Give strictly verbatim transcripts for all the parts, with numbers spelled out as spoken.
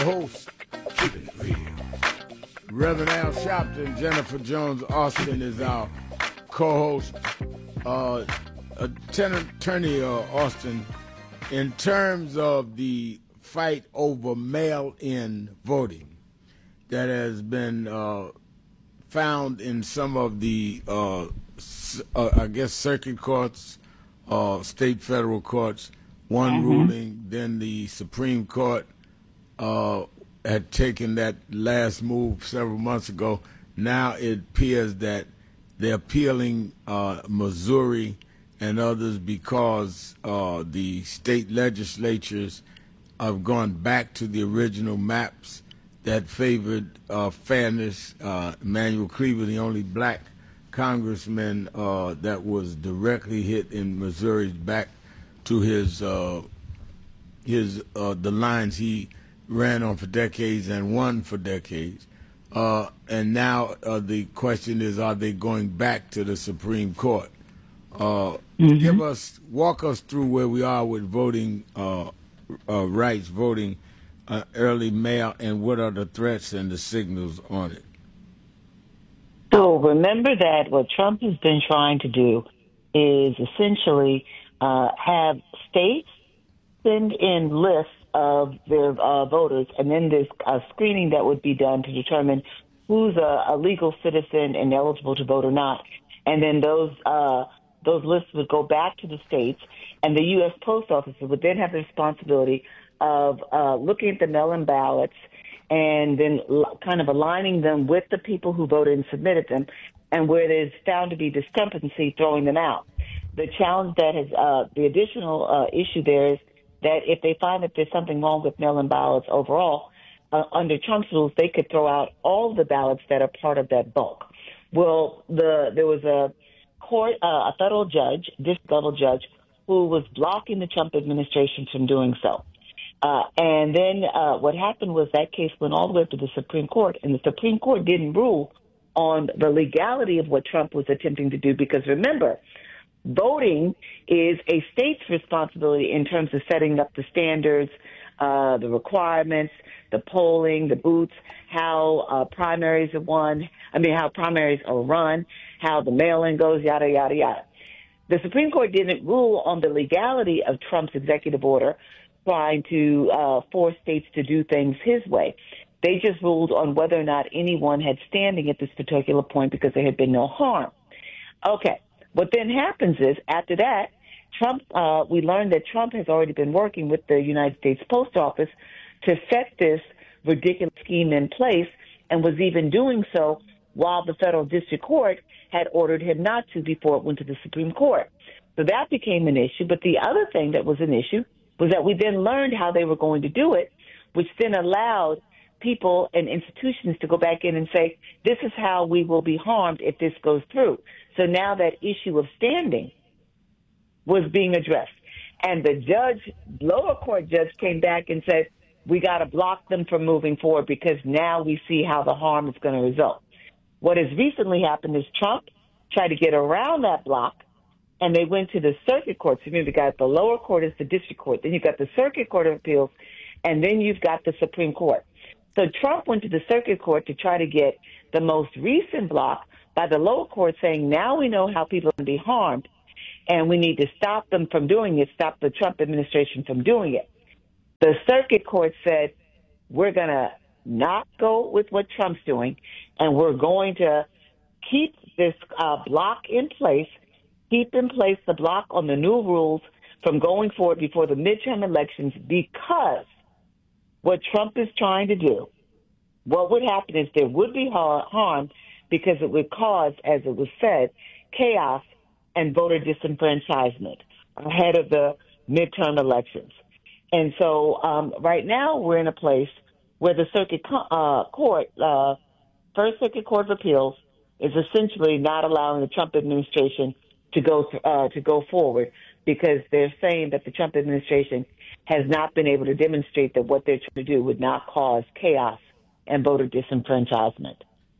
Host, keep it real. Reverend Al Sharpton, Jennifer Jones Austin is our co-host. Uh, Attorney uh, Austin, in terms of the fight over mail-in voting that has been uh, found in some of the, uh, uh, I guess, circuit courts, uh, state federal courts, one mm-hmm. ruling, then the Supreme Court uh, had taken that last move several months ago. Now it appears that they're appealing uh, Missouri and others because uh, the state legislatures have gone back to the original maps that favored uh, fairness. Uh, Emanuel Cleaver, the only black congressman uh, that was directly hit in Missouri, back to his uh, his uh, the lines he ran on for decades and won for decades. Uh, and now uh, the question is, are they going back to the Supreme Court? Uh, mm-hmm. Give us, walk us through where we are with voting uh, uh, rights, voting uh, early mail, and what are the threats and the signals on it? So remember that what Trump has been trying to do is essentially uh, have states send in lists of their uh, voters, and then there's a screening that would be done to determine who's a, a legal citizen and eligible to vote or not. And then those uh, those lists would go back to the states, and the U S Post Office would then have the responsibility of uh, looking at the mail-in ballots and then l- kind of aligning them with the people who voted and submitted them, and where there's found to be discrepancy, throwing them out. The challenge that has, uh, the additional uh, issue there is that if they find that there's something wrong with mail-in ballots overall, uh, under Trump's rules, they could throw out all the ballots that are part of that bulk. Well, the there was a court, uh, a federal judge, district level judge, who was blocking the Trump administration from doing so. Uh, and then uh, what happened was that case went all the way up to the Supreme Court, and the Supreme Court didn't rule on the legality of what Trump was attempting to do, because remember, voting is a state's responsibility in terms of setting up the standards, uh, the requirements, the polling, the booths, how uh, primaries are won, I mean, how primaries are run, how the mail-in goes, yada, yada, yada. The Supreme Court didn't rule on the legality of Trump's executive order trying to uh, force states to do things his way. They just ruled on whether or not anyone had standing at this particular point because there had been no harm. Okay. What then happens is, after that, Trump, uh, we learned that Trump has already been working with the United States Post Office to set this ridiculous scheme in place, and was even doing so while the federal district court had ordered him not to before it went to the Supreme Court. So that became an issue. But the other thing that was an issue was that we then learned how they were going to do it, which then allowed people and institutions to go back in and say, this is how we will be harmed if this goes through. So now that issue of standing was being addressed. And the judge, lower court judge, came back and said, we got to block them from moving forward because now we see how the harm is going to result. What has recently happened is Trump tried to get around that block, and they went to the circuit court. So you've got the lower court is the district court. Then you've got the Circuit Court of Appeals, and then you've got the Supreme Court. So Trump went to the circuit court to try to get the most recent block by the lower court saying, now we know how people can be harmed, and we need to stop them from doing it, stop the Trump administration from doing it. The circuit court said, we're going to not go with what Trump's doing, and we're going to keep this uh, block in place, keep in place the block on the new rules from going forward before the midterm elections, because what Trump is trying to do, what would happen is there would be harm because it would cause, as it was said, chaos and voter disenfranchisement ahead of the midterm elections. And so um, right now we're in a place where the circuit uh, court, uh, First Circuit Court of Appeals, is essentially not allowing the Trump administration to go th- uh, to go forward because they're saying that the Trump administration has not been able to demonstrate that what they're trying to do would not cause chaos and voter disenfranchisement.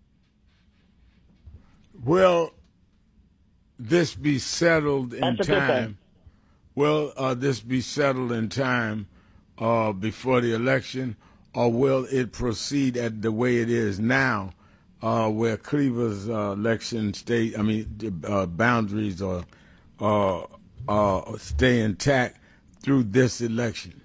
Will this be settled in That's a good time? thing. Will uh, this be settled in time uh, before the election, or will it proceed at the way it is now, uh, where Cleaver's uh, election state, I mean, uh, boundaries are, uh, uh, stay intact through this election?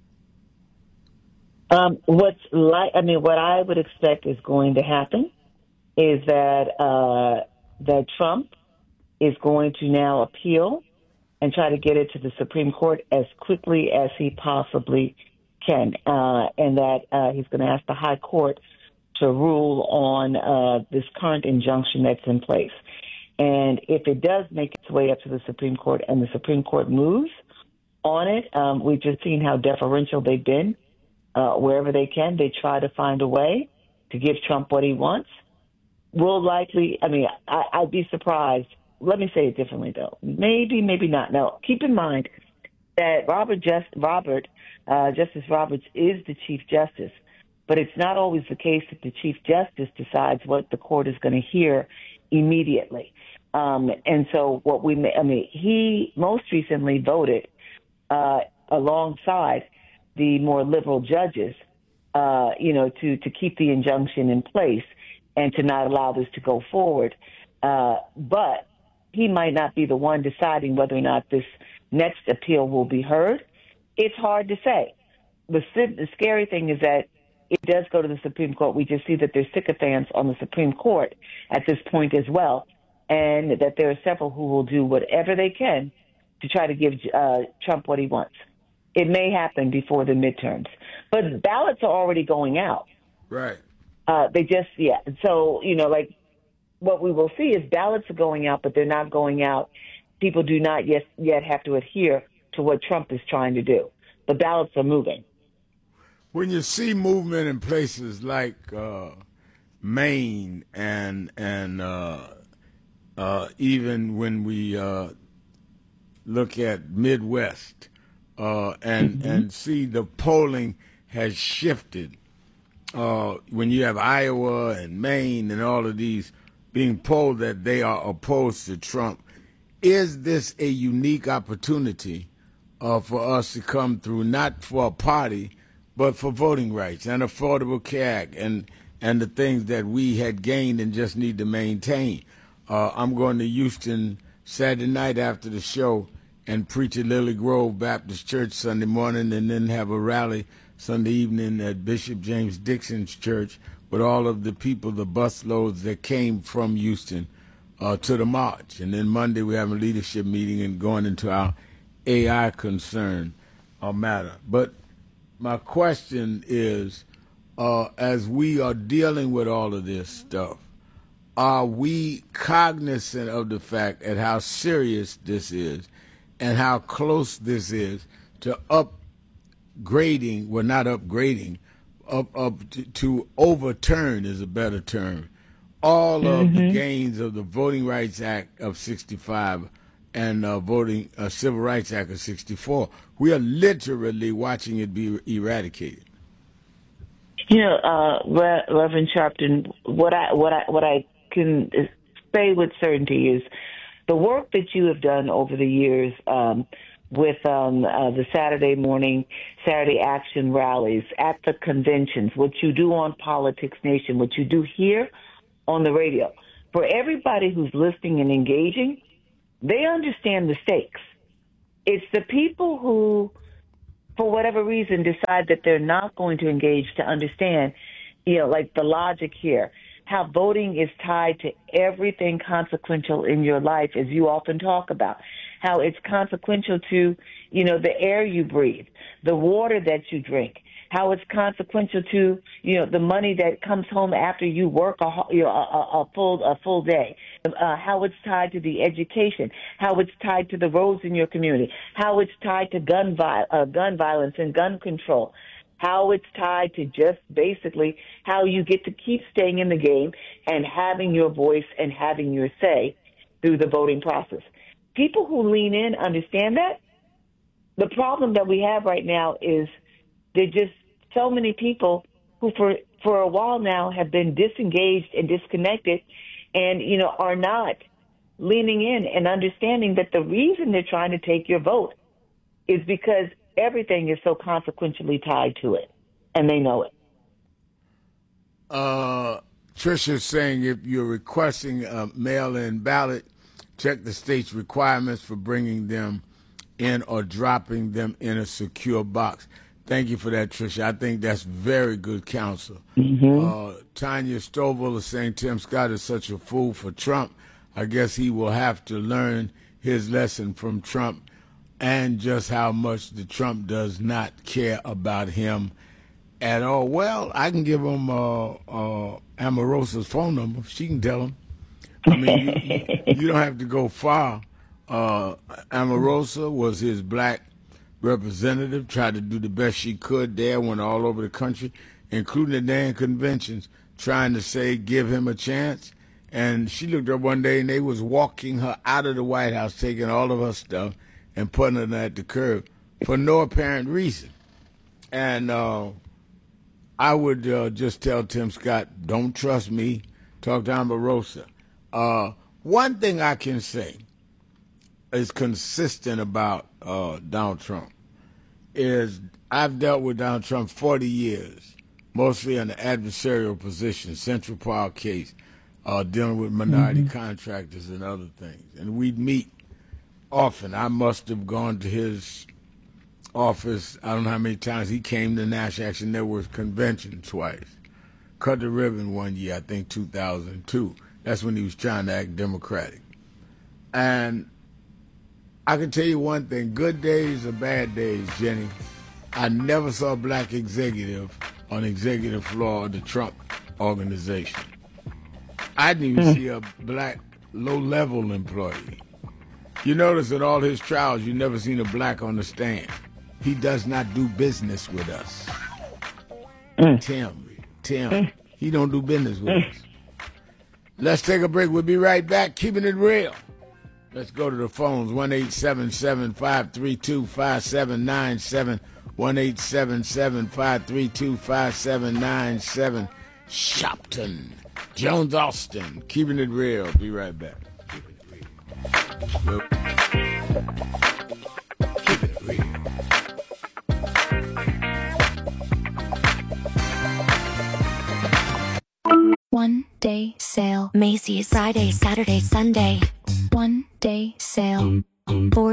Um, what's like, I mean, what I would expect is going to happen is that uh, that Trump is going to now appeal and try to get it to the Supreme Court as quickly as he possibly can, uh, and that uh, he's going to ask the High Court to rule on uh, this current injunction that's in place. And if it does make its way up to the Supreme Court and the Supreme Court moves on it, um, we've just seen how deferential they've been. Uh, wherever they can, they try to find a way to give Trump what he wants. We'll likely, I mean, I, I'd be surprised. Let me say it differently, though. Maybe, maybe not. Now, keep in mind that Robert, Just, Robert uh, Justice Roberts is the Chief Justice, but it's not always the case that the Chief Justice decides what the court is going to hear immediately. Um, and so what we, I mean, he most recently voted uh, alongside the more liberal judges, uh, you know, to, to keep the injunction in place and to not allow this to go forward. Uh, but he might not be the one deciding whether or not this next appeal will be heard. It's hard to say. The, the scary thing is that it does go to the Supreme Court. We just see that there's sycophants on the Supreme Court at this point as well, and that there are several who will do whatever they can to try to give uh, Trump what he wants. It may happen before the midterms, but ballots are already going out. Right. Uh, they just, yeah. So, you know, like what we will see is ballots are going out, but they're not going out. People do not yet, yet have to adhere to what Trump is trying to do. The ballots are moving. When you see movement in places like uh, Maine and and uh, uh, even when we uh, look at Midwest, Uh, and mm-hmm. and see the polling has shifted. Uh, when you have Iowa and Maine and all of these being polled that they are opposed to Trump, is this a unique opportunity uh, for us to come through, not for a party, but for voting rights and Affordable Care Act and, and the things that we had gained and just need to maintain? Uh, I'm going to Houston Saturday night after the show and preach at Lily Grove Baptist Church Sunday morning, and then have a rally Sunday evening at Bishop James Dixon's church with all of the people, the busloads that came from Houston uh, to the march. And then Monday we have a leadership meeting and going into our A I concern or matter. But my question is, uh, as we are dealing with all of this stuff, are we cognizant of the fact at how serious this is and how close this is to upgrading, well, not upgrading, up, up to, to overturn is a better term, all mm-hmm. of the gains of the Voting Rights Act of sixty-five and uh, voting uh, Civil Rights Act of sixty-four. We are literally watching it be eradicated. You know, uh, Re- Reverend Sharpton, what I what I what I can say with certainty is, the work that you have done over the years um, with um, uh, the Saturday morning, Saturday action rallies, at the conventions, what you do on Politics Nation, what you do here on the radio, for everybody who's listening and engaging, they understand the stakes. It's the people who, for whatever reason, decide that they're not going to engage to understand, you know, like the logic here. How voting is tied to everything consequential in your life, as you often talk about. How it's consequential to, you know, the air you breathe, the water that you drink. How it's consequential to, you know, the money that comes home after you work a, you know, a, a full a full day. Uh, how it's tied to the education. How it's tied to the roads in your community. How it's tied to gun vi- uh, gun violence and gun control. How it's tied to just basically how you get to keep staying in the game and having your voice and having your say through the voting process. People who lean in understand that. The problem that we have right now is there are just so many people who for, for a while now have been disengaged and disconnected and, you know, are not leaning in and understanding that the reason they're trying to take your vote is because everything is so consequentially tied to it, and they know it. Uh, Trisha's saying if you're requesting a mail-in ballot, check the state's requirements for bringing them in or dropping them in a secure box. Thank you for that, Trisha. I think that's very good counsel. Mm-hmm. Uh, Tanya Stovall is saying Tim Scott is such a fool for Trump. I guess he will have to learn his lesson from Trump and just how much the Trump does not care about him at all. Well, I can give him uh, uh, Omarosa's phone number. She can tell him. I mean, you, you don't have to go far. Uh, Omarosa was his black representative, tried to do the best she could there, went all over the country, including the damn conventions, trying to say, give him a chance. And she looked up one day and they was walking her out of the White House, taking all of her stuff and putting it at the curb for no apparent reason. And uh, I would uh, just tell Tim Scott, don't trust me. Talk to Omarosa. Uh, one thing I can say is consistent about uh, Donald Trump is I've dealt with Donald Trump forty years, mostly in the adversarial position, Central Park case, uh, dealing with minority mm-hmm. contractors and other things. And we'd meet often. I must have gone to his office, I don't know how many times. He came to National Action Network's convention twice. Cut the ribbon one year, I think two thousand two. That's when he was trying to act Democratic. And I can tell you one thing, good days or bad days, Jenny, I never saw a black executive on the executive floor of the Trump organization. I didn't even mm. see a black low-level employee. You notice in all his trials, you never seen a black on the stand. He does not do business with us. Mm. Tim, Tim, mm. he don't do business with mm. us. Let's take a break. We'll be right back, keeping it real. Let's go to the phones, one eight seven seven, five three two, five seven nine seven, one eight seven seven, five three two, five seven nine seven. Shopton, Jones Austin, keeping it real. Be right back. Keep it real. One day sale. Macy's Friday, Saturday, Sunday. One day sale. Four